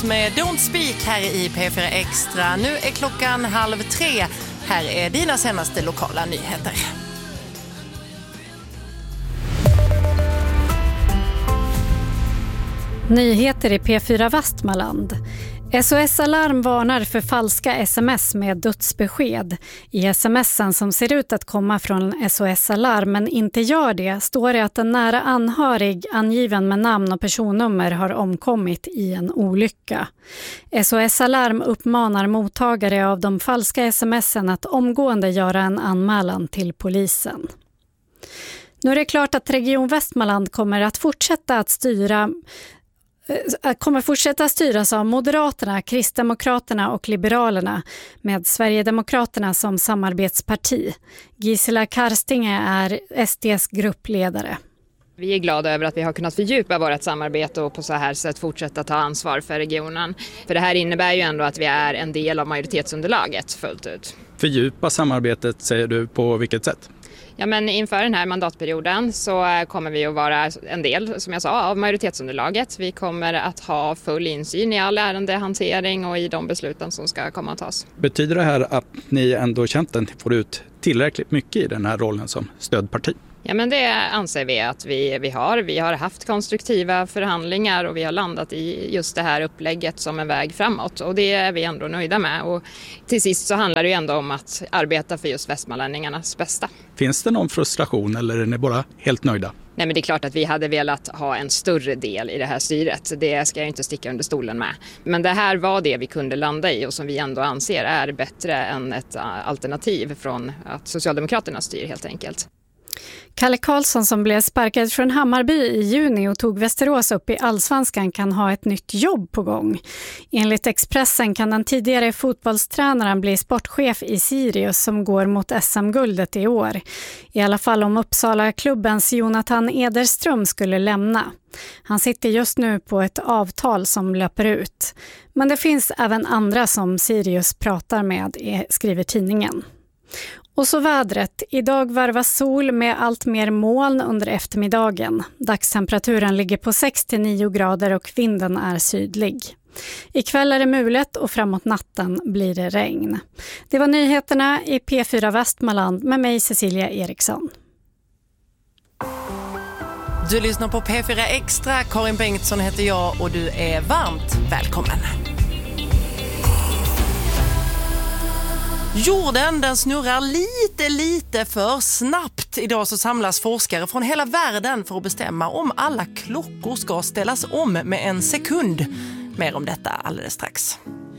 Med Don't Speak här i P4 Extra. Nu är klockan 2:30. Här är dina senaste lokala nyheter. Nyheter i P4 Västmanland. SOS Alarm varnar för falska sms med dödsbesked. I sms:en som ser ut att komma från SOS Alarm men inte gör det står det att en nära anhörig angiven med namn och personnummer har omkommit i en olycka. SOS Alarm uppmanar mottagare av de falska sms:en att omgående göra en anmälan till polisen. Nu är det klart att Region Västmanland kommer fortsätta styras av Moderaterna, Kristdemokraterna och Liberalerna med Sverigedemokraterna som samarbetsparti. Gisela Karstinge är SDs gruppledare. Vi är glada över att vi har kunnat fördjupa vårt samarbete och på så här sätt fortsätta ta ansvar för regionen. För det här innebär ju ändå att vi är en del av majoritetsunderlaget fullt ut. Fördjupa samarbetet säger du på vilket sätt? Ja, men inför den här mandatperioden så kommer vi att vara en del, som jag sa, av majoritetsunderlaget. Vi kommer att ha full insyn i all ärendehantering och i de besluten som ska komma att tas. Betyder det här att ni ändå känt att ni får ut tillräckligt mycket i den här rollen som stödparti? Ja, men det anser vi att vi har. Vi har haft konstruktiva förhandlingar och vi har landat i just det här upplägget som en väg framåt. Och det är vi ändå nöjda med. Och till sist så handlar det ju ändå om att arbeta för just västmanlänningarnas bästa. Finns det någon frustration eller är ni bara helt nöjda? Nej, men det är klart att vi hade velat ha en större del i det här styret. Det ska jag inte sticka under stolen med. Men det här var det vi kunde landa i och som vi ändå anser är bättre än ett alternativ från att Socialdemokraterna styr helt enkelt. Kalle Karlsson som blev sparkad från Hammarby i juni och tog Västerås upp i Allsvenskan kan ha ett nytt jobb på gång. Enligt Expressen kan den tidigare fotbollstränaren bli sportchef i Sirius som går mot SM-guldet i år. I alla fall om Uppsala-klubbens Jonathan Ederström skulle lämna. Han sitter just nu på ett avtal som löper ut. Men det finns även andra som Sirius pratar med, skriver tidningen. Och så vädret. Idag varvas sol med allt mer moln under eftermiddagen. Dagstemperaturen ligger på 6-9 grader och vinden är sydlig. Ikväll är det mulet och framåt natten blir det regn. Det var nyheterna i P4 Västmanland med mig Cecilia Eriksson. Du lyssnar på P4 Extra. Karin Bengtsson heter jag och du är varmt välkommen. Jorden den snurrar lite för snabbt. Idag så samlas forskare från hela världen för att bestämma om alla klockor ska ställas om med en sekund. Mer om detta alldeles strax.